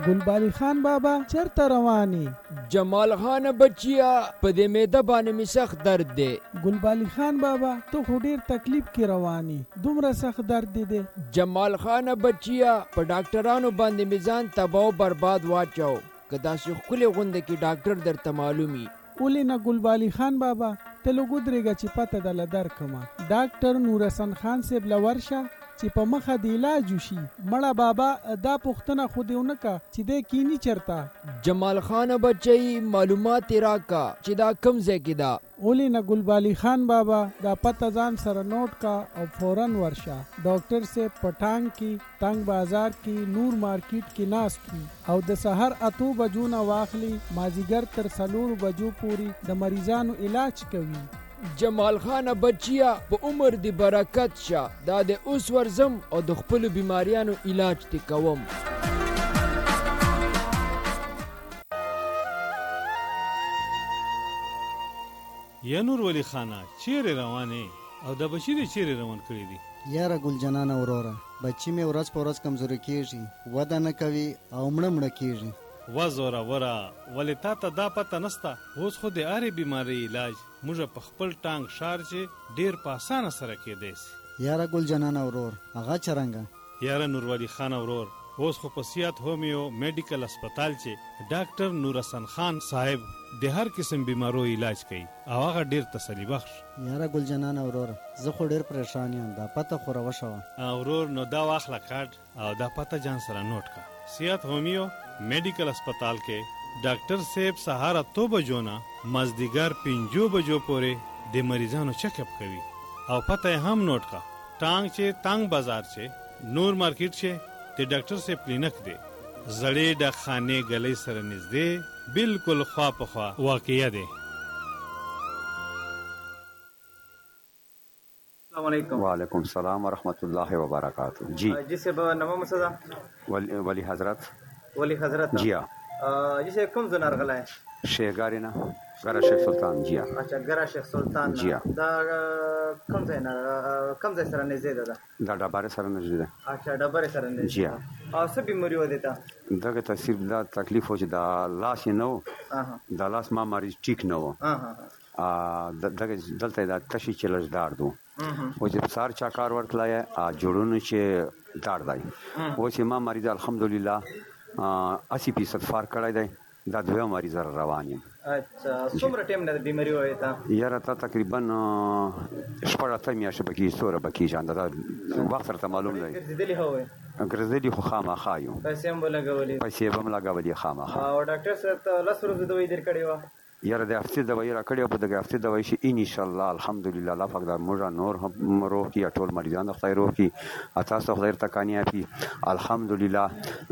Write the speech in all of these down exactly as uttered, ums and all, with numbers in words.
ګلبالي خان بابا چرته رواني؟ جمال خان بچیا په دې میده باندې می سخت درد دی. ګلبالي خان بابا ته خو ډیر تکلیف کې رواني، دومره سخت درد دی؟ جمال خان بچیا په ډاکټرانو باندې میزان تباہ برباد واچو، که داسې ښکلې غونډه کې ډاکټر درته معلومي. ولې نه ګلبالي خان بابا ته لږ ودرېږه چې پته دله درکمه. ډاکټر نورحسن خان صاحب له ورشه چې په مخه د علاج وشي. مړه بابا دا پوښتنه خو دې ونه کا چې دی کینی چرته؟ جمال خان بچی معلومات راکا چې دا کم ځای کې ده. ولې نه ګلبالي خان بابا دا پته ځان سره نوٹ کا او فوراً ورشه. ډاکټر صاحب په ټانګ کې تنګ بازار کې نور مارکیټ کې ناست کی او د سحر اتو بجو نه واخلي مازیګر تر څلورو بجو پورې د مریضانو علاج کوي. جمال خان بچیا په عمر دی برکت شه، دا د اوس ورزم او د خپل بیماریانو علاج تی کوم. یا نور ولی خانه چیرې روانې او د بشیر چیرې روان کړی دي؟ یاره ګل جنانه وروره بچی مې ورځ په ورځ کمزوري کیږي، وده نه کوي او مړه مړه کیږي. وزوره ورا ولی تا ته دا پته نسته اوس خو د هرې بیماری علاج موږ په خپل ټانګ شار چې ډیر په اسانه سره کېدی سي. یاره ګل جنانه ورور هغه چرنګه؟ یاره نوروالي خان ورور اوس خو په سیات هومیو میډیکل هسپتال چې ډاکټر نورحسن خان صاحب د هر قسم بیمارو علاج کوي او هغه ډیر تسلی بخش. یاره ګل جنانه ورور زه خو ډیر پریشان یم، دا پته خو راوښوه. ورور نو دا واخله کارت او دا پته جان سره نوٹ کا. سیات هومیو میډیکل هسپتال کې ډاکټر صاحب سهار اتو بجو نه مازدیګر پنځو بجو پورې د مریضانو چیک اپ کوي او پته هم نوٹ کا. ټانګ چې تنګ بازار چې نور مارکیټ چې د ډاکټر صاحب کلینک دی زړې د خانې غلې سره نږدې بالکل خوا په خوا واقعیا دی. السلام علیکم. وعلیکم السلام ورحمۃ اللہ وبرکاتہ. جی جی سے نام مسدا ولی, ولی حضرت ولی حضرت جی ہاں جی سے کم زنار غلا ہے شیخ گارینا گرا شیخ سلطان. جی ہاں اچھا گرا شیخ سلطان. جی ہاں دا کم زینا کم زې سره نږدې ده دا ډبره سره نږدې ده. اچھا ډبره سره نږدې. جی ہاں او څه بیماری و دیتا دغه تصیب دا تکلیف و چې دا لاس نو دا لاس ما مریض ټیک نه و. ها ها دغه دلته دا تشی چلش دار دو و چې سار چا کار ورتلای ا جوړونو چې دار دی و چې ما مریض الحمدلله اسی فیصد فار کړای دی. دا دوه مریض روان یم. اچھا څومره ټیم نه بیماری وای تا؟ یاره تا تقریبا شپږ اته میاشتې بکی سوره بکی جان دا وخت سره معلوم دی. ګرځېدلی هوای ګرځېدلی خو خامخا یو پیسې هم لګولې پیسې هم لګولې خامخا. او ډاکټر صاحب ته لس ورځې دوی در کړی و؟ یاره د هفتې دوايي را کړې په دغه هفتې دوايي شي ان شاء الله الحمدلله الله پاک دا موږ نور هم روح کی ټول مریضان خدای روح کی تاسو خدای ته کامیابی الحمدلله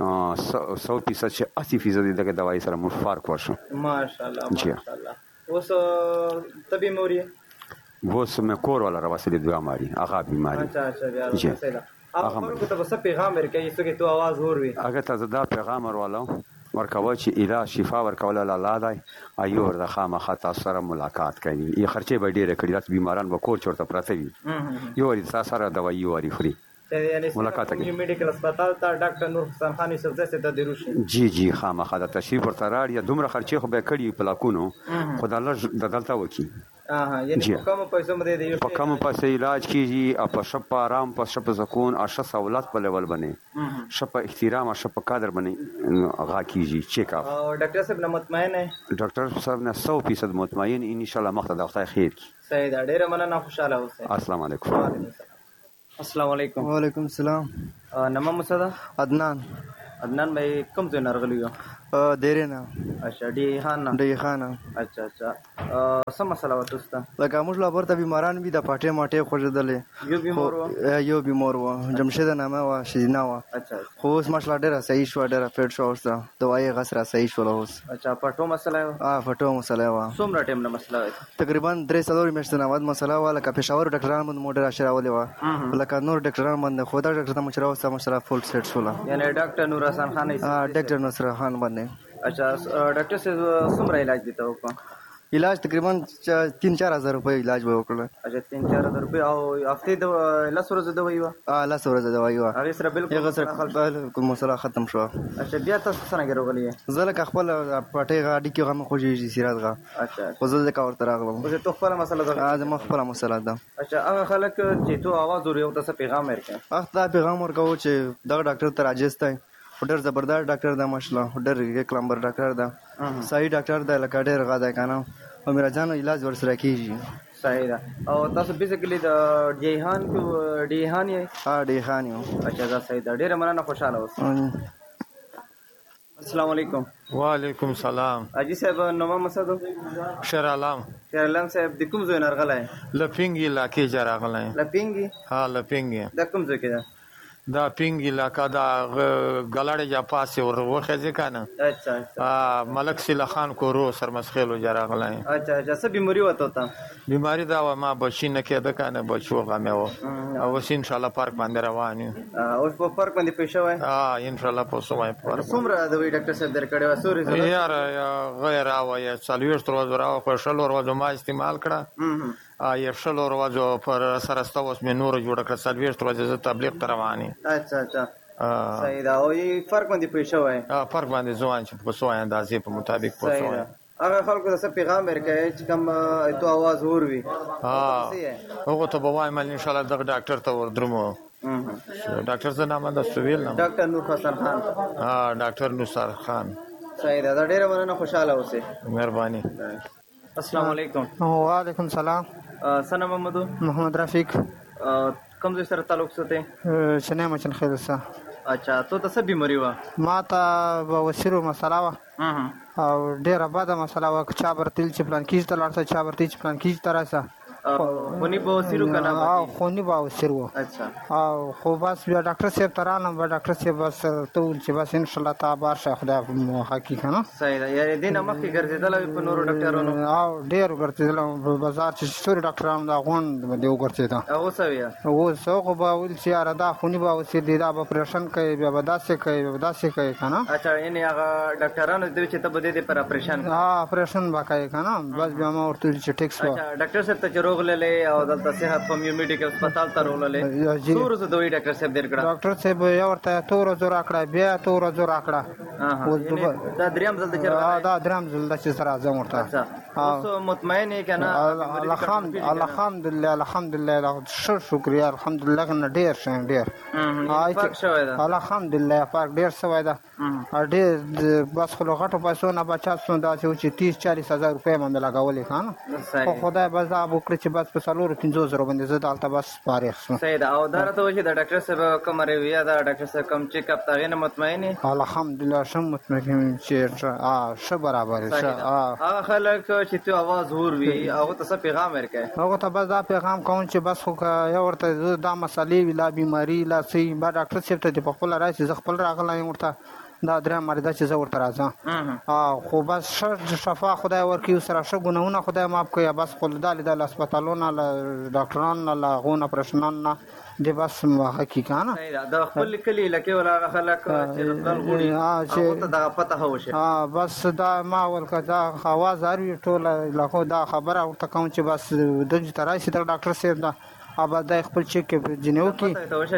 سو فیصد چې اسی فیصد دغه دوايي سره موږ فرق وشو ماشاءالله ماشاءالله. اوس ته بیماری ووس مې کور ولا راوسلې دوه ماری هغه بیماری. اچھا اچھا بیا سهیلا هغه کو ته څه پیغام ورکړي څه کې تو आवाज اور وي هغه ته دا پیغام ورولو ورکوه چې علاج شفا ورکول الله دی ایو ور د خامخا تاسو سره ملاقات کوي. یې خرچه به ډیره کړی راځي بیماران به کور چورته پراته وي یو ور تاسو سره دوايي وری خوري ملاقات کوي. میډیکل هسپتال ته ډاکټر نورحسن خان یوسف زاده ته دروشي. جی جی خامخا د تشریف ورته راړي دومره خرچه خو به کړی په لاکونو خدای الله د دلته وکي. اه یعنی په کوم پیسو باندې دی په کوم پیسې علاج کیږي او په شپ آرام په شپ سکون او شپ سہولت په لیول باندې شپ احترام او شپ قدر باندې هغه کیږي چیک اپ. او ډاکټر صاحب نه مطمئن ہے؟ ډاکټر صاحب نه سو فیصد مطمئن ان شاء الله مخته د خدای خیر کی. صحیح ده ډیره مننه خوشاله اوسئ. السلام علیکم. السلام علیکم. وعلیکم السلام. نام مسدا عدنان. عدنان بھائی کم سے نرغلی ہو؟ دیرینا. اچھا ډی خان ډی خان. اچھا اچھا څه مسله وه تاسو ته؟ لکه موږ لا ورته بیماران وي د پاټې ماټې خوږېدلې. یو بیمار و؟ یو بیمار و جمشید نامه وه شیرینه وه. اچھا خو اوس ماشاءالله ډېره صحیح شوه ډېره فټ شوه اوس ته دوايي هغه سره صحیح شوله اوس. اچھا پټو مسله وه؟ ها پټو مسله وه. څومره ټایم نه مسله وه؟ تقریبا درې څلور میاشتې نه بعد مسله وه. لکه پېښور ډاکټران باندې مو ډېره اشاره ولې وه لکه نور ډاکټران باندې خو دا ډاکټر ته مو چې راوسته ماشاءالله فول سیټ شوله. یعنې ډاکټر نورحسن خان ډاکټر نصر خان باندې. اچھا ډاکټر صاحب څومره علاج دیته وکړه؟ علاج تقریبا تین چار هزار روپۍ علاج به وکړل. اچھا تین چار هزار روپۍ او هفتې د لس ورځې دوايي وه؟ اه لس ورځې دوايي وه. هغې سره بالکل هغه سره بالکل مسله ختم شوه. اچھا بیا تاسو څرنګه راغلي یې؟ زه لکه خپل پټۍ غا ډیکې غا مې خوږېږي سیرات غا. اچھا خو زه ځکه ورته راغلم. اوس تو خپله مسله ده؟ اه زما خپله مسله ده. اچھا هغه خلک چې تو आवाज اوري او تاسو پیغام ورکړئ؟ هغه ته پیغام ورکوو چې دغه ډاکټر ته راجست دی، ډېر زبردست ډاکټر ده ماشاءالله، ډېر یک نمبر ډاکټر ده، صحیح ډاکټر ده، لکه ډېر غا دی که نه، او میراجانو علاج ورسره کېږي. صحیح ده. او تاسو بیسیکلی د ډیهان کې ډیهان یې؟ ها ډیهان یو. اچھا دا صحیح ده. ډېره مننه، خوشحاله اوسئ. السلام علیکم. وعلیکم سلام. حاجي صاحب نوم مو څه ده؟ شیر علام. شیر علام صاحب د کوم ځای نه راغلی؟ لپینګي علاقې ځای راغلی. لپینګي؟ ها لپینګي. دا کوم ځای کې ده؟ دا پینګ علاقہ دا ګلاړې جا پاسې ور وخه کنه. اچھا اچھا. ملک سیلا خان کو رو سر مسخیلو جرا غلای. اچھا اچھا. څه بیماری وته تا؟ بیماری دا ما بچی نه کېده کنه، بچو غمه و او وس ان شاء الله پارک باندې روان یو. اوس په پارک باندې پېښه وای؟ ها ان شاء الله په سوای پارک. څومره د وی ډاکټر صاحب درکړې و؟ سوري یار غیر او یا څلويشت ورځې راو خو شل ورځې ما استعمال کړه. یا شل ورځې پر سره ستوس مې نور جوړ کړ، څلويشت ورځې تبلیغ ته رواني. اچھا اچھا. صحیح ده. او یې فرق باندې پېښه وای؟ ها فرق باندې ځوان چې په سوای اندازې په مطابق په سوای. هغه خلکو ته څه پیغام ورکړئ چې کوم تو आवाज اور وي؟ ها هغه ته به وایم ان شاء الله دغه ډاکټر ته ودرمو. ډاکټر څه نام ده؟ سویل نام؟ ډاکټر نور حسن خان. ها ډاکټر نور خان. صحیح ده. ډېره مننه، خوشاله اوسئ. مهرباني. السلام علیکم. وعلیکم سلام. ثنا محمد محمد رفیق. کوم ځای سره تعلق ساتي؟ چنه مچن خیر سره. اچھا. تو ته څه بیماری و؟ ما ته بواسیر مسله و او ډیره بده مسله و. چا برتل چې پلان کیږي ته لاړ، چا برتل چې پلان کیږي ته راځه. خونی بواسیر کنه؟ او خونی بواسیر و. اچھا. او خو بس بیا ډاکټر صاحب ته رانم، بیا ډاکټر صاحب بس ته چې بس ان شاء الله تا بار شه خدای حقیقت نه. صحیح ده. یعنی دینه مخکې ګرځیدل په نورو ډاکټرانو؟ او ډیر ګرځیدل په بازار چې څوري ډاکټرانو دا غون دی ګرځیدا. هغه څه ویا؟ او څو خو به ول چې اره دا خونی بواسیر دی، دا اپریشن کوي، بیا به داسې کوي، بیا داسې کوي کنه. اچھا. یعنی هغه ډاکټرانو دوی چې ته بده دي پر اپریشن؟ ها اپریشن وکای کنه. بس بیا ما ورته چې ټیکس و. اچھا. ډاکټر صاحب ته چروغ لې او دلته صحت په میو میډیکل هسپتال ته ورولې؟ څو ورځې دوی ډاکټر صاحب درکړه؟ ډاکټر صاحب یو ورته څو ورځې راکړه، بیا څو ورځې راکړه. دا دریم ځل چې راغلی؟ دا دریم ځل چې سره ځم ورته. اچھا. اوس مطمئن یې کنه؟ الحمدلله الحمدلله شکر شکریا الحمدلله کنه. ډیر شه ډیر فرق شوی ده؟ الحمدلله فرق ډیر شوی ده. ډیر بس خو غټو پیسو نه بچا څو دا چې تیس چالیس هزار روپۍ باندې لګولې کنه. خو خدای بس دا وکړي چې بس په څلور پنځوس زره باندې زه دلته بس فارغ شوم. صحیح ده. او دا راته وایي چې د ډاکټر صاحب کوم رویه ده، ډاکټر صاحب کوم چیک اپ ته هغې نه مطمئن یې؟ الحمدلله ښه مطمئن چې ښه برابر یې. هغه خلک چې تو आवाज اور وي هغه ته څه پیغام ورکړئ؟ هغه ته بس دا پیغام کوم چې بس خو یو ورته دا مسلې وي، لا بیماري لا څه به ډاکټر صاحب ته په خپله راشي، زه خپل راغلی یم ورته. دا دریم مریضه چې زه ورته راځم. خو بس ښه شفا خدای ورکړي، سره ښه ګناهونه خدای معاف کړي. بس خو دا لیدل له هسپتالونو له ډاکټرانو نه له هغو نه اپریشنانو نه دی بس حقیقت نه. د خپل کلي علاقې ولا هغه خلک چې راتلل غواړي هغو ته دغه پته ښه وشي. بس دا ما ولکه دا اواز اوري ټوله علاقو دا خبره ورته کوم چې بس دلته ته راشي د ډاکټر صاحب نه ابا دا خپل چیک جنیو کی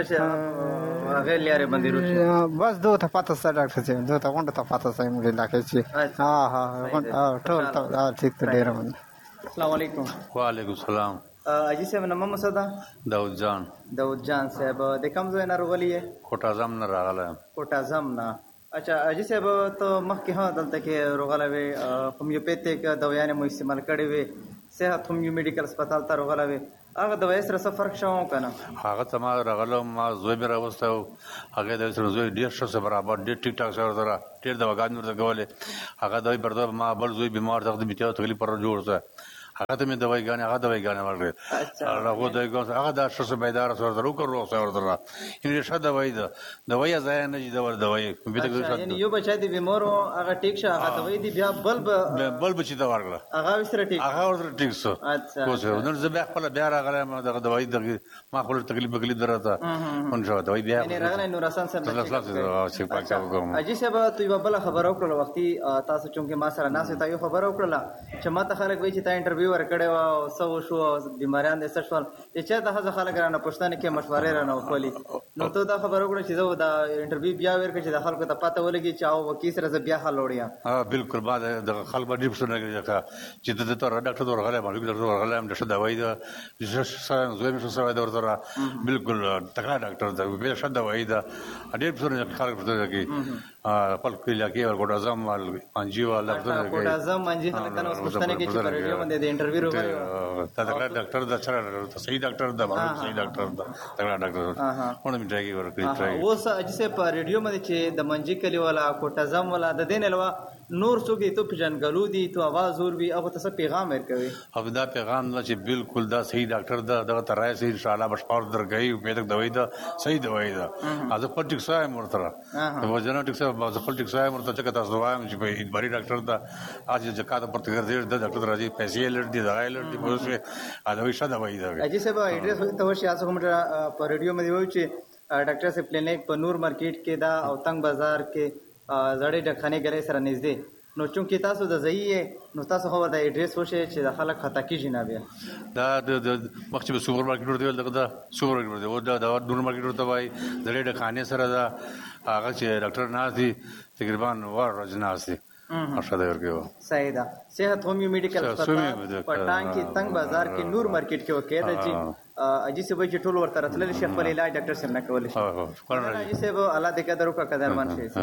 هغه لري باندې روشي. بس دوه ته پته سره ډاکټر صاحب دوه ته غونډه ته پته سره موږ علاقې چې ها ها ټول ټیک ته ډیر من. السلام علیکم. وعلیکم السلام. اجي صاحب نام مو څه ده؟ داود جان. داود جان صاحب د کوم ځای نه راغلی یې؟ کوټه زم نه راغلی. کوټه زم نه. اچھا. اجي صاحب ته مخکې هم دلته کې راغلی وې، هومیوپیتیک دوايانې مو استعمال کړې وې، صحت هومیو میډیکل هسپتال ته راغلی وې، هغه دوايي سره څه فرق شوی که نه؟ هغه ته ما راغلم، ما زوی مې راوستی و، هغې دوايي سره زوی ډېر ښه سره برابر ډېر ټیک ټاک سره سره ډېر دواګانې ورته کولې. هغه دوايي پر ما بل زوی بیمار دغه د میتیا تکلیف پر جوړ شه، هغه ته مې دوايي ګانې هغه دوايي ګانې ورکړې هغه دوايي ګانې هغه دا ښه بیداره سره ورته وکړو سره ورته یعنې ښه دوايي ده دوايي ضایع نه دي د ور دوايي یعنی یو بچی دی بیمار هغه ټیک شه هغه دوايي دی بیا بل بل بچی ته ورکړه هغه سره ټیک هغه ورته ټیک شو اچھا نو زه بیا خپل بیا راغلم دغه دوايي دغه ما خپل تکلیف تکلیف درته اون شو دوايي بیا یعنی راغلی نور حسن صاحب چې پاکه وګم اجي صاحب تو یو بل خبر وکړه وختي تاسو چونکه ما سره ناس ته یو خبر وکړه چې ما ته خلک وایي چې تا انټرویو ورکړی و سو شو بیماریان د څه شول چې دا هغه خلک رانه پښتنه کې مشورې رانه وکولي نو ته دا خبر وکړه چې زه دا انټرویو بیا ورکړم چې د خلکو ته پته ولګي چې او وکیل سره بیا حل وړیا ها بالکل بعد د خلک باندې پښتنه کې چې د ته ډاکټر ورغلی باندې ډاکټر ورغلی د څه دوايي ده چې سره زوی مې سره دا ورته بالکل تکړه ډاکټر ده به څه دوايي ده ډېر پښتنه خلک پښتنه کې خپل کلی کې ورګوډ اعظم انجی والا پښتنه کې اعظم انجی خلک ته اوس پښتنه کې چې پر ریډیو باندې د انټرویو وکړو تکړه ډاکټر ده سره صحیح ډاکټر ده باندې صحیح ډاکټر ده تکړه ډاکټر ونه مې ټراي ورکړی ټراي اوس چې په ریډیو باندې چې د منجی کلی والا کوټ اعظم والا د دین علاوه نور څوک ته پېژنګلو دي تو आवाज اور وی هغه ته پیغام ورکوي او دا پیغام نه چې بالکل دا صحیح ډاکټر ده دغه ترای سي ان شاء الله بشپړ درګي امید دوايي ده صحیح دوايي ده از خپل ټیک ساي مرتره د وجنه ټیک ساي از خپل ټیک ساي مرته چې تاسو وایم چې په بری ډاکټر ده اج ځکه د پرتګر دې د ډاکټر راځي پیسې لړ دي دا لړ دي په اوسه ا دوی ښه دوايي ده اجي سبا ایډریس ته وشي تاسو کوم په ریډیو مې وایي چې ډاکټر سي کلینیک په نور مارکیټ کې دا او تنگ بازار کې زړې ډکخانه ګرې سره نږدې نو چونکی تاسو د ځایې نو تاسو خو د ایډریس وشه چې د خلک خطا کیږي نه بیا دا د مخکې به سوپر مارکیټ ورته دغه دا سوپر مارکیټ ورته و دا د نور مارکیټ ورته وای د ډېر خانه سره دا هغه چې ډاکټر ناز دي تقریبا ور رجناز دي ارشاد ورکو صحیح ده صحت هومیو میډیکل هسپتال پټان کې تنگ بازار کې نور مارکیټ کې وکړه دا چې اجي سه به ټول ورته راتلل شي خپل علاج ډاکټر سره نه کول شي اجي سه به الله دې قدر وکړه قدرمن شي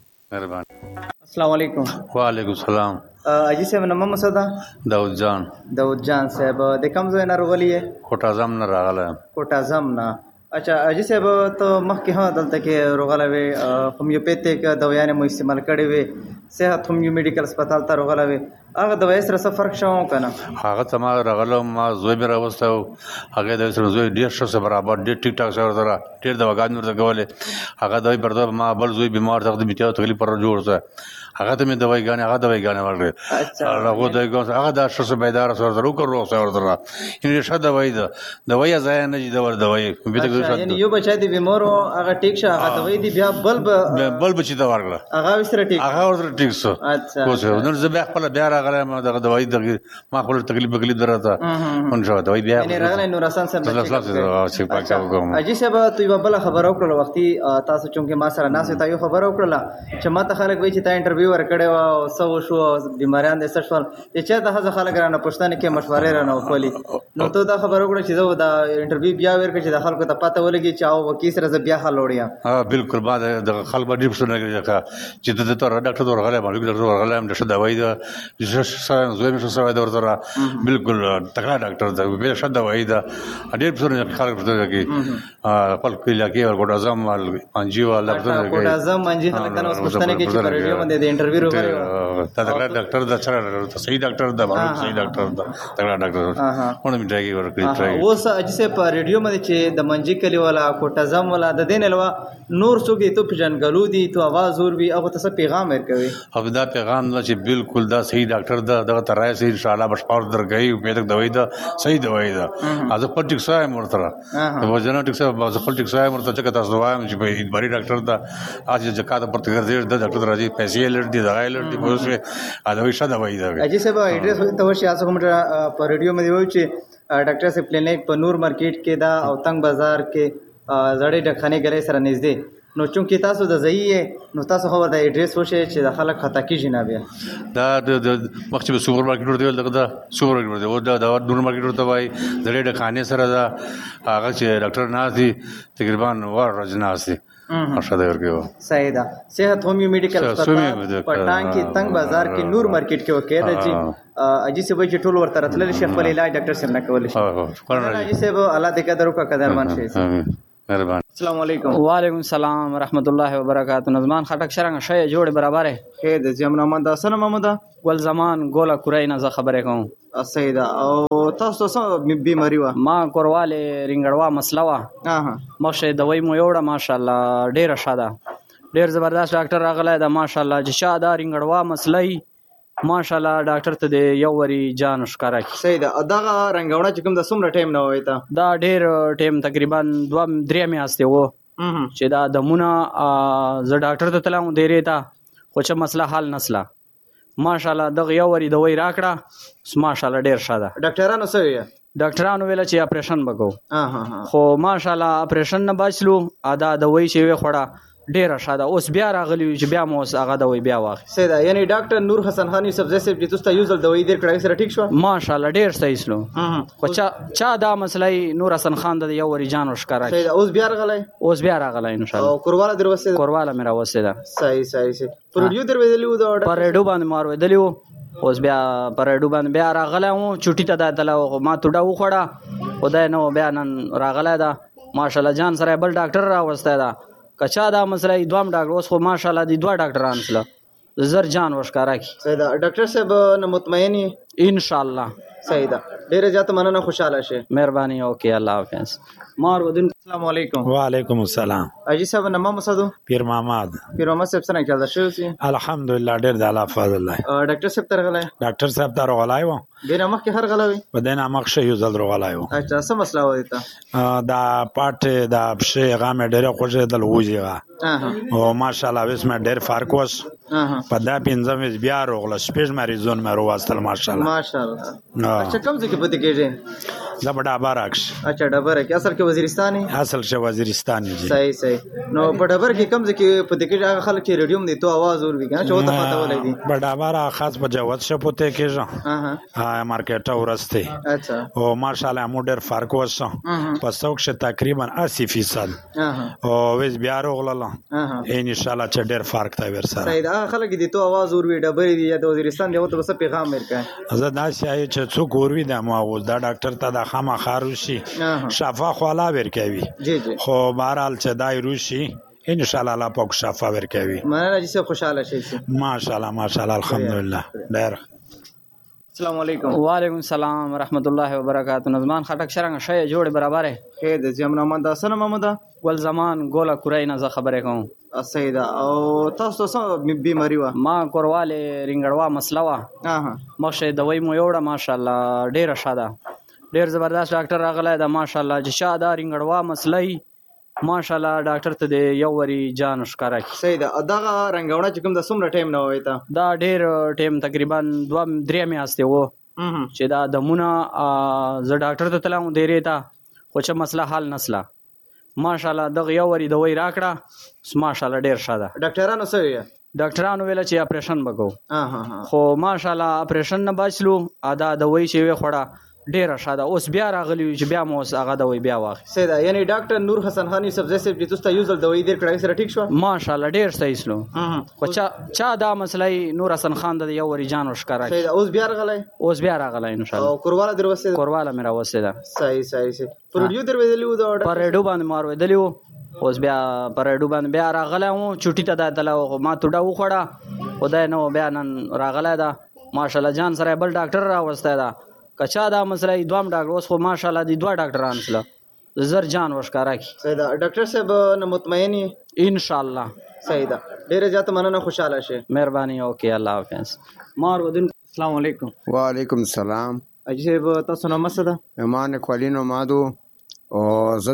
مهربان السلام علیکم وعلیکم السلام اجي صاحب نوم مسعود داود جان داود جان صاحب د کوم ځای نه راغلی یې کوټ اعظم نه راغلی کوټ اعظم نه اچھا اجي صاحب ته مخکې ها دلته کې راغلی وې هومیوپیتیک دوايانې مو استعمال کړې وې صحت هومیو میډیکل هسپتال ته راغلی وې هغه دوايي سره څه فرق شو کنه هغه ته ما راغلم ما زوی مې راوستو هغه د سره زوی ډېر ښه سره برابر ډېر ټیک ټاک سره سره ډېر دواګان ورته کولې هغه دوايي پرته ما بل زوی بیمار ته د میتیو تکلیف پر جوړ څه هغه ته مې دوايي ګانې هغه دوايي ګانې ورکړې هغه دوايي ګانې هغه دا ښه بیداره سره سره وکړو سره ورته یعنې ښه دوايي ده دوايي ضایع نه دي د ور دوايي یعنی یو بچی دی بیمار هغه ټیک شه هغه دوايي دی بیا بل بل بچی ته ورکړه هغه سره ټیک هغه ورته ټیک شو اچھا نو زه بیا خپل بیا راغلم دغه دوايي دغه ما خپل تکلیف تکلیف درته اون شو دوايي بیا یعنی راغلی نور حسن صاحب چې پاکه وګم اجي صاحب تو یو بل خبر وکړه وختي تاسو چونکه ما سره ناس ته یو خبر وکړه چې ما ته خلک وایي چې تا انټرویو ورکړی و سو شو بیماریان د څه شول چې دا هغه خلک رانه پښتنه کې مشورې رانه وکولي نو ته دا خبر وکړه چې زه دا انټرویو بیا ورکړم چې د خلکو ته پته ولګي چې او وکیل سره بیا حل وړیا ها بالکل بعد د خلک باندې پښتنه کې چې د ته ډاکټر ورغلی باندې ډاکټر ورغلی د څه دوايي ده چې سره زوی مې سره دا ورته بالکل تکړه ډاکټر ده به څه دوايي ده ډېر پښتنه خلک پښتنه کې خپل کلی کې ورګوډ اعظم انجی والا کوټ اعظم انجی خلک ته اوس پښتنه کې چې پر ریډیو باندې د انټرویو وکړو تکړه ډاکټر ده سره صحیح ډاکټر ده باندې صحیح ډاکټر ده تکړه ډاکټر ونه مې ټراي ورکړی ټراي اوس اجي سه په ریډیو باندې چې د منجی کلی والا کوټ اعظم والا د دین علاوه نور څوک ته پېژنګلو دي تو आवाज اور وی هغه ته پیغام ورکوي او دا پیغام نه چې بالکل دا صحیح ډاکټر ده دغه ترای سي ان شاء الله بشپړ درګي امید دوايي ده صحیح دوايي ده از خپل ټیک ساي مرتره د وجنه ټیک ساي از خپل ټیک ساي مرته چې تاسو وایم چې په بری ډاکټر ده اج ځکه د پرتګر دې د ډاکټر راځي پیسې لړ دي دا لړ دي په اوسه ا دوی ښه دوايي ده اجي صاحب ایډریس ته وشي تاسو کوم په ریډیو مې وایي چې ډاکټر سي کلینیک په نور مارکیټ کې دا او تنگ بازار کې زړې ډکخانه ګرې سره نږدې نو چونکی تاسو د ځایې نو تاسو خو د ایډریس وشه چې د خلک خطا کیږي نه بیا دا د مخکې به سوپر مارکیټ ورته دغه دا سوپر مارکیټ ورته دا د نور مارکیټ ورته وای د ډېر ډکخانه سره دا هغه چې ډاکټر ناز دي تقریبا ور رجناز دي ارشاد ورکو صحیح ده صحت هومیو میډیکل هسپتال پټان کې تنگ بازار کې نور مارکیټ کې وکړه دا چې اجي سه به ټول ورته راتلل شي خپل علاج ډاکټر سره نه کول شي اجي سه به الله دې قدر وکړه قدرمن شي مهربان. السلام علیکم. وعلیکم السلام ورحمت الله وبرکاته. نظمان خټک شرنګ شې جوړ برابر خیر د جمنا مند سره محمد ګل زمان ګولا کورای نه زه خبرې کوم. سیدا او تاسو څه بیماری و؟ ما کورواله رنګړوا مسله وا. اها مشه دوی مو یوړه ماشاءالله ډیره شاده. ډیر زبردست ډاکټر راغلی دا ماشاءالله چې شاده رنګړوا مسلې ماشاءالله ډاکټر ته د یو وری جان ښکارا کی. سیدا دغه رنګونه چې کوم د څومره ټایم نه وای تا؟ دا ډیر ټایم تقریبا دوه درې میاشتې وو چې دا دمونه زه ډاکټر ته تلم ډیرې تا خو چې مسله حل نسله ماشاءالله دغه یو وری دوی راکړه ماشاءالله ډیر شاده. ډاکټرانو څه وی؟ ډاکټرانو ویل چې اپریشن وکړو. ها ها خو ماشاءالله اپریشن نه بچلو ادا دوی چې وی خوړه ډیره شاده. اوس بیا راغلی چې بیا مو هغه دوی بیا واخی. سیدا یعنی ډاکټر نور حسن خان یوسف زیسب چې تاسو یوزل دوی دیر کړای سره ټیک شو ماشاءالله ډیر صحیح سلو. خو چا چا دا مسلې نور حسن خان د یو وری جان وشکارا. سیدا اوس بیا راغلی اوس بیا راغلی ان شاء الله. او کورواله دروسته کورواله میرا وسه ده. صحیح صحیح صحیح. پروډیو درویدلیو دا پر اډو باندې مار ودلیو اوس بیا پر اډو باندې بیا راغلی و چټی ته داتله ما توډه وخړه خدای نو بیا نن راغلی دا ماشاءالله جان سره بل ډاکټر راوسته دا کچا دا مسله دوام ډاکټر اوس خو ماشاءالله دی دوه ډاکټران سره زر جان وشکارا کی. سیدا ډاکټر صاحب نو مطمئنی ان شاء الله. سیدا ډیره زیات مننه خوشاله شه. مهرباني اوکې الله حافظ. مار ودین. السلام علیکم. وعلیکم السلام. اجي صاحب نامه مسدو پیر محمد. پیر محمد صاحب څنګه چل شو سي؟ الحمدلله ډیر د الله فضل الله. ډاکټر صاحب تر غلای ډاکټر صاحب تر غلای و دینه مخ کې هر غلوي بدنه مخ شه یو ځل غلای و. اچھا څه مسله و دیتا؟ دا پټ دا شه غامه ډیره خوشې دل وځيغه. اها او ماشاءالله وس مې ډیر فرق وس. اها په دا پنځم وس بیا روغله سپیش مریضون مې روواستل ماشاءالله. ماشاءالله. اچھا کوم ځای کې پته کېږي؟ دا بڑا بارکش. اچھا ډبره کې اصل کې وزیرستاني؟ اصل شه وزیرستاني جی. صحیح صحیح. نو په ډبره کې کوم ځای کې پته کېږي هغه خلک چې ریډیوم دی تو आवाज اور وی کنه چې وته پته ولګي. بڑا بارا خاص په جوت شه پته کېږي. اها ها مارکیټ ورسته. اچھا. او ماشاءالله مو ډیر فرق وسه. په څوک شه تقریبا اسی فیصد. اها. او وس بیا روغله. اها. ان شاء الله چې ډیر فرق تا ور سره. صحیح. هغه خلک دي تو आवाज اور وی ډبره دی یا د وزیرستان دی وته بس پیغام ورکړي. زه دا شای چې څوک اور وی د ما دا ډاکټر ته د خامہ خاروشي شفا خلا ورکوي. جی جی. خو بهرحال چې دای روشي ان شاء الله الله پاک شفا ورکوي. مننه چې خوشاله شئ. ماشاءالله ماشاءالله الحمدلله. ډیر السلام علیکم. وعلیکم السلام ورحمت الله وبرکاته. نظمان خټک شرنګ شې جوړ برابر خیر د جمنا مند سره محمد ګل زمان ګولا کورای نه زه خبرې کوم. سیدا او تاسو څه بیماری و؟ ما کورواله رنګړوا مسله وا. اها مشه دوی مو یوړه ماشاءالله ډیره شاده. ډیر زبردست ډاکټر راغلی دا ماشاءالله چې شاده رنګړوا مسلې ماشاءالله ډاکټر ته د یو وری جان ښکارا کی. سیدا دغه رنګونه چې کوم د څومره ټایم نه وای تا؟ دا ډیر ټایم تقریبا دوه درې میاشتې وو چې دا دمونه زه ډاکټر ته تلم ډیرې تا خو چې مسله حل نسله ماشاءالله دغه یو وری دوی راکړه ماشاءالله ډیر شاده. ډاکټرانو څه وی؟ ډاکټرانو ویل چې اپریشن وکړو. اها ها. خو ماشاءالله اپریشن نه بچلو ادا دوی چې وی خوړه ډیره شاده. اوس بیا راغلی چې بیا مو هغه دوی بیا واخی. سیدا یعنی ډاکټر نور حسن خان یوسف زیسب چې تاسو یوزل دوی دیر کړای سره ټیک شو ماشاءالله ډیر صحیح سلو. خو چا چا دا مسلې نور حسن خان د یو وری جان وشکارا. سیدا اوس بیا راغلی اوس بیا راغلی ان شاء الله. او کورواله دروسته کورواله میرا وسه ده. صحیح صحیح صحیح. پروډیو درویدلیو دا پر اډو باندې مار ودلیو اوس بیا پر اډو باندې بیا راغلی و چټی ته داتله ما توډه وخړه خدای نو بیا نن راغلی دا ماشاءالله جان سره بل ډاکټر راوسته دا کچا دا مسله دوام ډاکټر اوس خو ماشاءالله دی دوه ډاکټران سره زر جان وشکارا کی. سیدا ډاکټر صاحب نو مطمئنی ان شاء الله. سیدا ډیره زیات مننه خوشاله شه. مهرباني اوکې الله حافظ. مار ودین. السلام علیکم. وعلیکم السلام. اجي صاحب تاسو نو مسده ایمان کولینو مادو او